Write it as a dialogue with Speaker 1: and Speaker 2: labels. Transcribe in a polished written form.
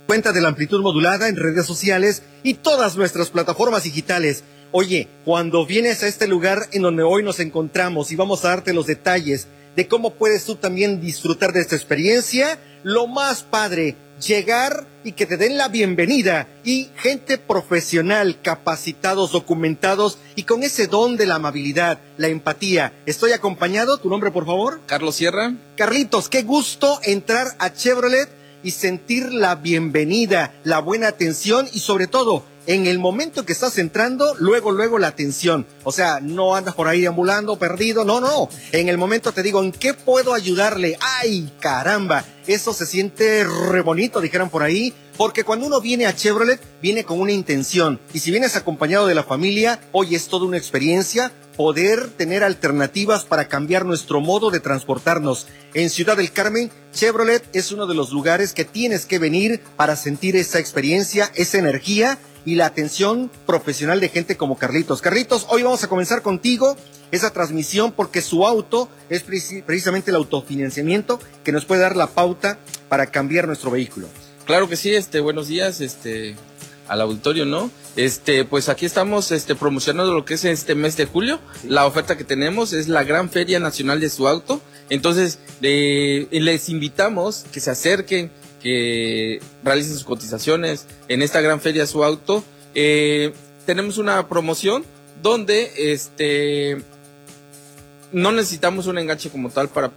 Speaker 1: cuenta de la Amplitud Modulada en redes sociales y todas nuestras plataformas digitales. Oye, cuando vienes a este lugar en donde hoy nos encontramos y vamos a darte los detalles de cómo puedes tú también disfrutar de esta experiencia, lo más padre, llegar y que te den la bienvenida y gente profesional, capacitados, documentados y con ese don de la amabilidad, la empatía. Estoy acompañado, ¿tu nombre por favor?
Speaker 2: Carlos Sierra.
Speaker 1: Carlitos, qué gusto entrar a Chevrolet y sentir la bienvenida, la buena atención y sobre todo, en el momento que estás entrando, luego la atención. O sea, no andas por ahí deambulando, perdido, no. En el momento te digo, ¿en qué puedo ayudarle? ¡Ay, caramba! Eso se siente re bonito, dijeron por ahí, porque cuando uno viene a Chevrolet, viene con una intención. Y si vienes acompañado de la familia, hoy es toda una experiencia poder tener alternativas para cambiar nuestro modo de transportarnos. En Ciudad del Carmen, Chevrolet es uno de los lugares que tienes que venir para sentir esa experiencia, esa energía y la atención profesional de gente como Carlitos. Carlitos, hoy vamos a comenzar contigo esa transmisión porque su auto es precisamente el autofinanciamiento que nos puede dar la pauta para cambiar nuestro vehículo.
Speaker 2: Claro que sí, buenos días, al auditorio, ¿no? Pues aquí estamos, promocionando lo que es este mes de julio. La oferta que tenemos es la Gran Feria Nacional de su Auto. Entonces, les invitamos que se acerquen, que realicen sus cotizaciones en esta Gran Feria Su Auto. Tenemos una promoción donde, no necesitamos un enganche como tal para